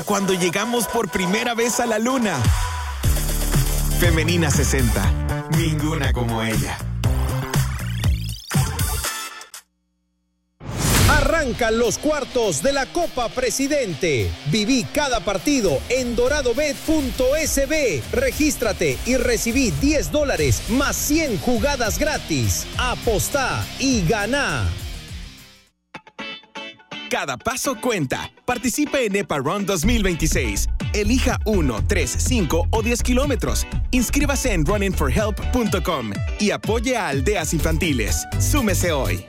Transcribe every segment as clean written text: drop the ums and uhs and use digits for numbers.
Cuando llegamos por primera vez a la luna. Femenina 60. Ninguna como ella. Arrancan los cuartos de la Copa Presidente. Viví cada partido en doradobet.sb. Regístrate y recibí $10 más 100 jugadas gratis. Apostá y ganá. Cada paso cuenta. Participe en EPA Run 2026. Elija 1, 3, 5 o 10 kilómetros. Inscríbase en runningforhelp.com y apoye a aldeas infantiles. Súmese hoy.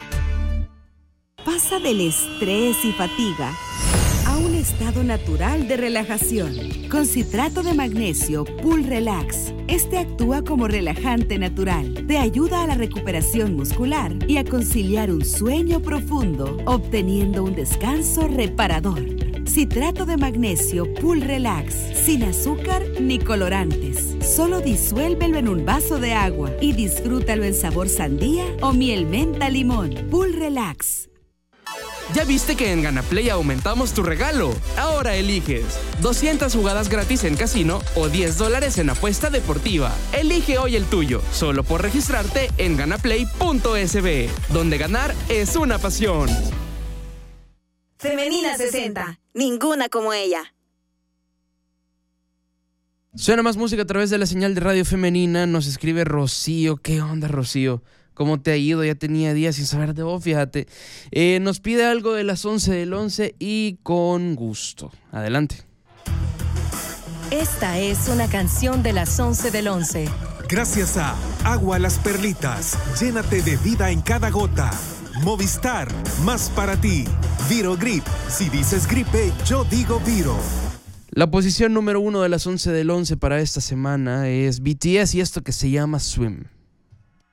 Pasa del estrés y fatiga a un estado natural de relajación. Con citrato de magnesio Pool Relax. Este actúa como relajante natural. Te ayuda a la recuperación muscular y a conciliar un sueño profundo, obteniendo un descanso reparador. Citrato de magnesio Pool Relax. Sin azúcar ni colorantes. Solo disuélvelo en un vaso de agua y disfrútalo en sabor sandía o miel menta limón. Pool Relax. ¿Ya viste que en GanaPlay aumentamos tu regalo? Ahora eliges 200 jugadas gratis en casino o $10 en apuesta deportiva. Elige hoy el tuyo, solo por registrarte en ganaplay.sb, donde ganar es una pasión. Femenina 60. Ninguna como ella. Suena más música a través de la señal de Radio Femenina. Nos escribe Rocío. ¿Qué onda, Rocío? ¿Cómo te ha ido? Ya tenía días sin saber de vos, fíjate. Nos pide algo de las 11 del 11 y con gusto. Adelante. Esta es una canción de las 11 del 11. Gracias a Agua Las Perlitas. Llénate de vida en cada gota. Movistar, más para ti. Virogrip. Si dices gripe, yo digo Viro. La posición número 1 de las 11 del 11 para esta semana es BTS y esto que se llama Swim.